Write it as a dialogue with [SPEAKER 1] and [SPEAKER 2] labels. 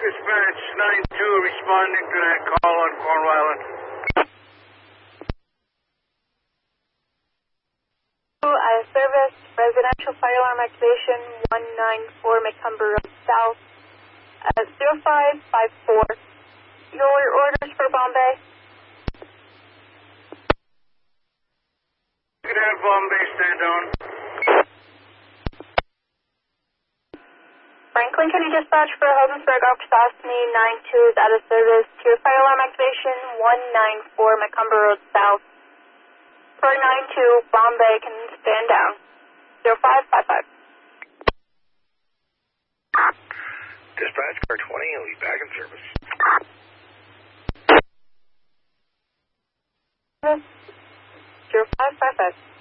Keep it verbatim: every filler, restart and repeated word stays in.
[SPEAKER 1] Dispatch nine two responding to that call on Cornwall Island.
[SPEAKER 2] Uh, service, residential fire alarm activation one nine four Macomber Road South, uh, zero five five four. Your orders for Bombay?
[SPEAKER 1] You can have Bombay stand down.
[SPEAKER 2] Franklin County Dispatch for Hogansburg, Officer Ostany nine two is out of service. Your fire alarm activation one nine four Macomber Road South. For nine two, Bombay can stand down. zero five five five.
[SPEAKER 3] Dispatch car twenty, will be back in service.
[SPEAKER 2] zero five five five.